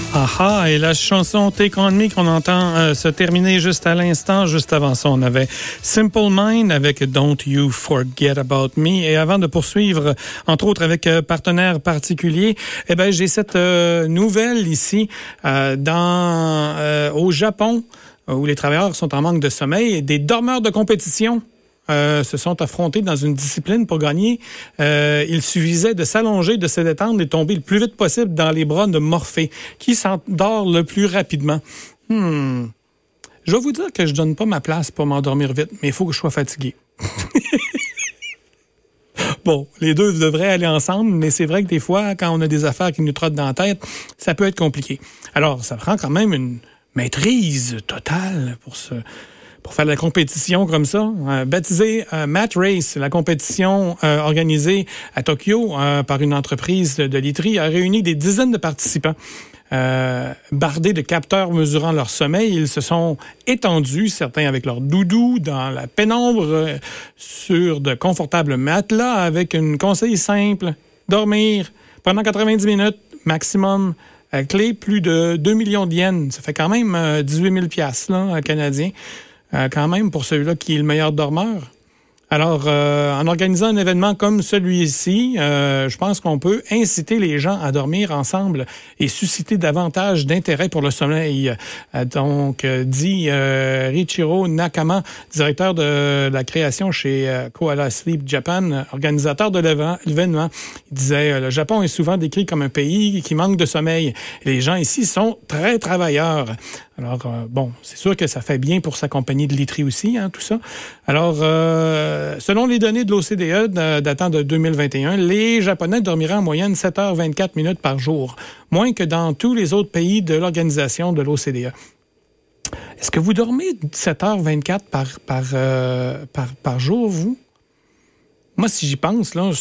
Aha, et la chanson Take On Me qu'on entend se terminer juste à l'instant. Juste avant ça, on avait Simple Mind avec Don't You Forget About Me. Et avant de poursuivre, entre autres avec partenaires particuliers, eh ben j'ai cette nouvelle ici au Japon, où les travailleurs sont en manque de sommeil. Des dormeurs de compétition se sont affrontés dans une discipline pour gagner. Il suffisait de s'allonger, de se détendre et tomber le plus vite possible dans les bras de Morphée, qui s'endort le plus rapidement. Je vais vous dire que je donne pas ma place pour m'endormir vite, mais il faut que je sois fatigué. Bon, les deux devraient aller ensemble, mais c'est vrai que des fois, quand on a des affaires qui nous trottent dans la tête, ça peut être compliqué. Alors, ça prend quand même une maîtrise totale pour faire de la compétition comme ça. Baptisée Mat Race, la compétition organisée à Tokyo par une entreprise de literie a réuni des dizaines de participants. Bardés de capteurs mesurant leur sommeil, ils se sont étendus, certains avec leur doudou, dans la pénombre, sur de confortables matelas avec une conseil simple: dormir pendant 90 minutes maximum. Clé, plus de 2 millions de yens. Ça fait quand même 18 000 piastres là, canadiens. Quand même, pour celui-là qui est le meilleur dormeur. Alors, en organisant un événement comme celui-ci, je pense qu'on peut inciter les gens à dormir ensemble et susciter davantage d'intérêt pour le sommeil. Donc, dit Richiro Nakama, directeur de la création chez Koala Sleep Japan, organisateur de l'événement. Il disait, le Japon est souvent décrit comme un pays qui manque de sommeil. Et les gens ici sont très travailleurs. Alors, bon, c'est sûr que ça fait bien pour sa compagnie de literie aussi, hein, tout ça. Alors, selon les données de l'OCDE datant de 2021, les Japonais dormiraient en moyenne 7h24 minutes par jour, moins que dans tous les autres pays de l'organisation de l'OCDE. Est-ce que vous dormez 7h24 par jour, vous? Moi, si j'y pense, là,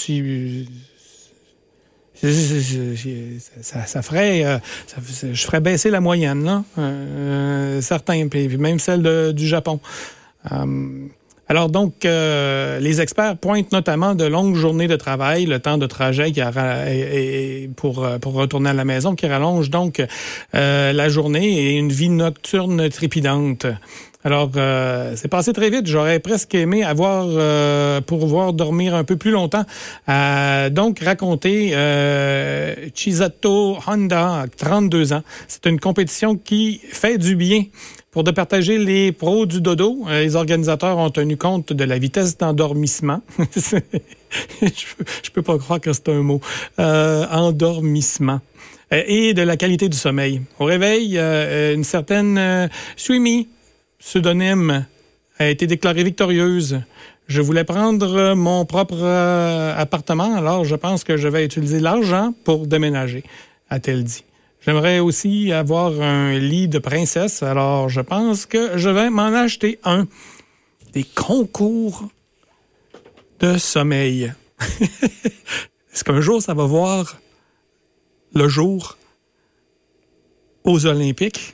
ça ferait, je ferais baisser la moyenne, là, certains, puis même celle du Japon. Alors donc, les experts pointent notamment de longues journées de travail, le temps de trajet pour retourner à la maison, qui rallonge donc la journée, et une vie nocturne trépidante. Alors, c'est passé très vite. J'aurais presque aimé pouvoir dormir un peu plus longtemps. Donc, raconter Chisato Honda, 32 ans. C'est une compétition qui fait du bien. Pour départager les pros du dodo, les organisateurs ont tenu compte de la vitesse d'endormissement. Je peux pas croire que c'est un mot. Endormissement. Et de la qualité du sommeil. Au réveil, une certaine Suimi, pseudonyme, a été déclarée victorieuse. Je voulais prendre mon propre appartement, alors je pense que je vais utiliser l'argent pour déménager, a-t-elle dit. J'aimerais aussi avoir un lit de princesse, alors je pense que je vais m'en acheter un. Des concours de sommeil. Est-ce qu'un jour ça va voir le jour aux Olympiques?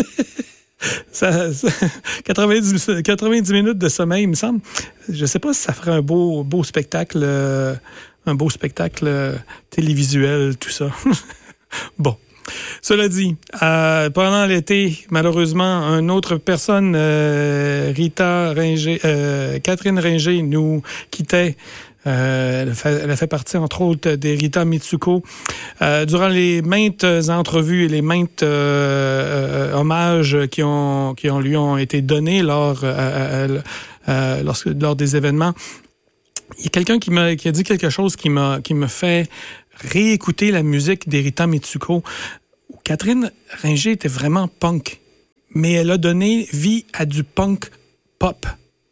90 minutes de sommeil, il me semble. Je ne sais pas si ça ferait un beau spectacle, télévisuel, tout ça. Bon. Cela dit, pendant l'été, malheureusement, une autre personne, Catherine Ringer, nous quittait. Elle a fait partie, entre autres, des Rita Mitsuko. Durant les maintes entrevues et les maintes hommages qui lui ont été donnés lors des événements, il y a quelqu'un qui a dit quelque chose qui me fait réécouter la musique d'Erita Mitsuko. Catherine Ringer était vraiment punk, mais elle a donné vie à du punk pop.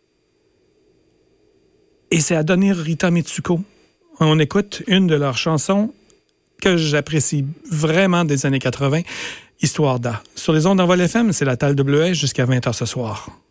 Et c'est à donner Rita Mitsuko. On écoute une de leurs chansons que j'apprécie vraiment des années 80, Histoire d'A. Sur les ondes d'Envol FM, c'est la Talle de Bleuet jusqu'à 20h ce soir.